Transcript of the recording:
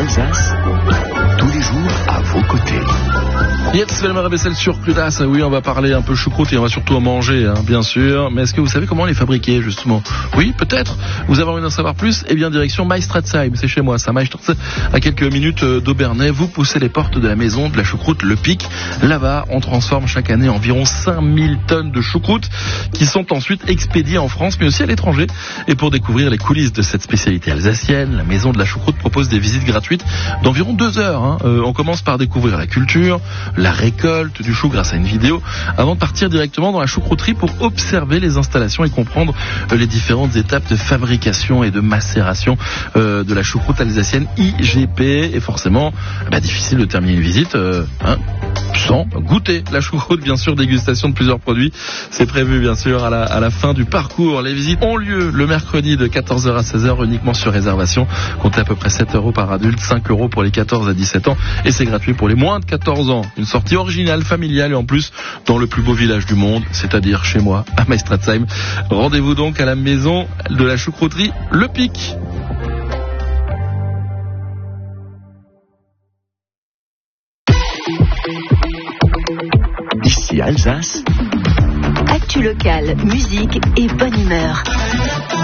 Alsace, tous les jours à vos côtés. Jetzt werden wir ein bisschen sur Cludas. Oui, on va parler un peu choucroute et on va surtout en manger, bien sûr. Mais est-ce que vous savez comment les fabriquer, justement? Oui, peut-être. Vous avez envie d'en savoir plus? Eh bien, direction Meistratzheim. C'est chez moi, ça. Meistratzheim, à quelques minutes d'Aubernais. Vous poussez les portes de la maison de la choucroute Le Pic. Là-bas, on transforme chaque année environ 5000 tonnes de choucroute qui sont ensuite expédiées en France, mais aussi à l'étranger. Et pour découvrir les coulisses de cette spécialité alsacienne, la maison de la choucroute propose des visites gratuites d'environ 2 heures. On commence par découvrir la culture, la récolte du chou grâce à une vidéo, avant de partir directement dans la choucrouterie pour observer les installations et comprendre les différentes étapes de fabrication et de macération de la choucroute alsacienne IGP. Et forcément, difficile de terminer une visite sans goûter la choucroute. Bien sûr, dégustation de plusieurs produits. C'est prévu bien sûr à la fin du parcours. Les visites ont lieu le mercredi de 14h à 16h uniquement sur réservation. Comptez à peu près 7 € par adulte, 5 € pour les 14 à 17 ans et c'est gratuit pour les moins de 14 ans. Une sortie originale, familiale et en plus dans le plus beau village du monde, c'est-à-dire chez moi, à Meistratzheim. Rendez-vous donc à la maison de la choucrouterie Le Pic. Ici Alsace. Actu locale, musique et bonne humeur.